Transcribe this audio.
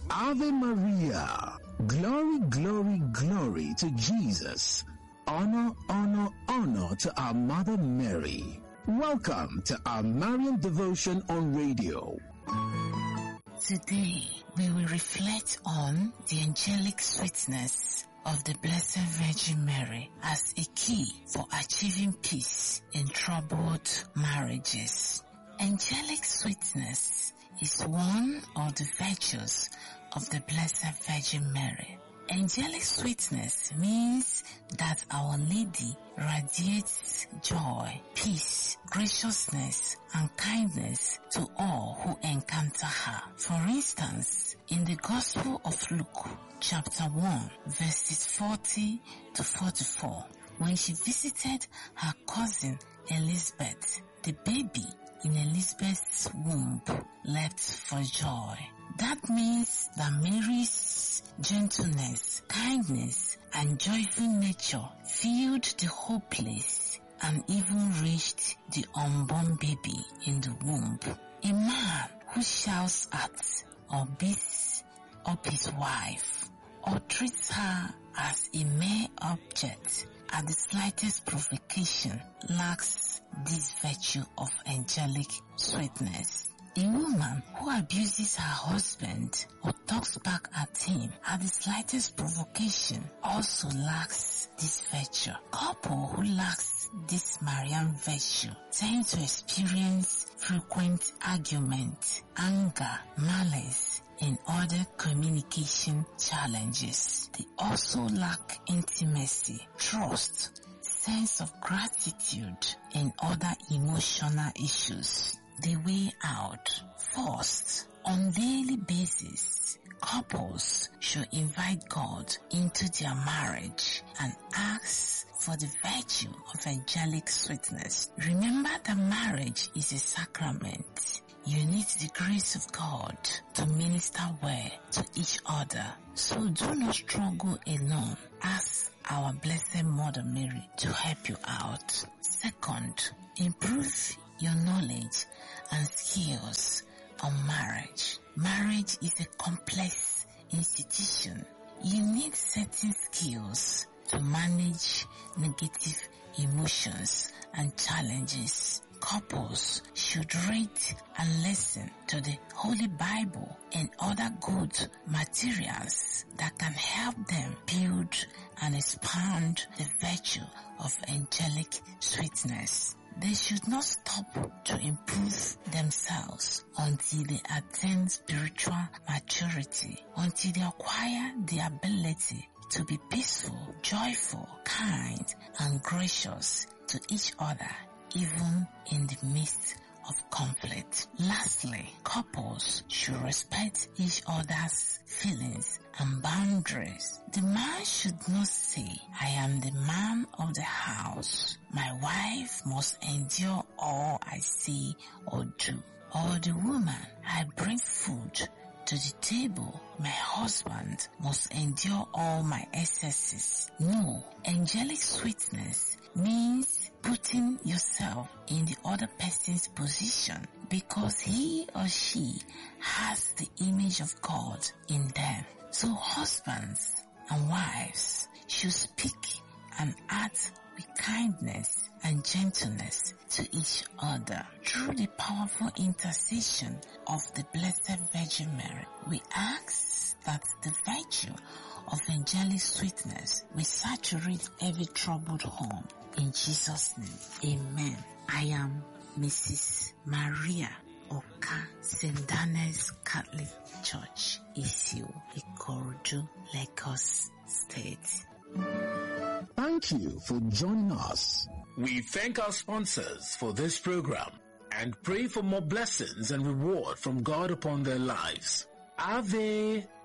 Ave Maria. Glory, glory, glory to Jesus. Honor, honor, honor to our Mother Mary. Welcome to our Marian Devotion on Radio. Today, we will reflect on the angelic sweetness of the Blessed Virgin Mary as a key for achieving peace in troubled marriages. Angelic sweetness is one of the virtues of the Blessed Virgin Mary. Angelic sweetness means that Our Lady radiates joy, peace, graciousness, and kindness to all who encounter her. For instance, in the Gospel of Luke, chapter 1, verses 40 to 44, when she visited her cousin Elizabeth, the baby in Elizabeth's womb leapt for joy. That means that Mary's gentleness, kindness, and joyful nature filled the whole place and even reached the unborn baby in the womb. A man who shouts at or beats up his wife or treats her as a mere object at the slightest provocation lacks this virtue of angelic sweetness. A woman who abuses her husband or talks back at him at the slightest provocation also lacks this virtue. Couple who lacks this Marian virtue tend to experience frequent argument, anger, malice, and other communication challenges. They also lack intimacy, trust, sense of gratitude, and other emotional issues. The way out. First, on daily basis, couples should invite God into their marriage and ask for the virtue of angelic sweetness. Remember that marriage is a sacrament. You need the grace of God to minister well to each other. So do not struggle alone. Ask our Blessed Mother Mary to help you out. Second, improve your knowledge and skills on marriage. Marriage is a complex institution. You need certain skills to manage negative emotions and challenges. Couples should read and listen to the Holy Bible and other good materials that can help them build and expand the virtue of angelic sweetness. They should not stop to improve themselves until they attain spiritual maturity, until they acquire the ability to be peaceful, joyful, kind, and gracious to each other, even in the midst of conflict. Lastly, couples should respect each other's feelings and boundaries. The man should not say, I am the man of the house. My wife must endure all I say or do. Or the woman, I bring food to the table. My husband must endure all my excesses. No, angelic sweetness means putting yourself in the other person's position because he or she has the image of God in them. So husbands and wives should speak and act with kindness and gentleness to each other. Through the powerful intercession of the Blessed Virgin Mary, we ask that the virtue of angelic sweetness will saturate every troubled home. In Jesus' name, amen. I am Mrs. Maria Oka, St. Daniel's Catholic Church, Isiu, Ikorodu, Lagos State. Thank you for joining us. We thank our sponsors for this program and pray for more blessings and reward from God upon their lives. Ave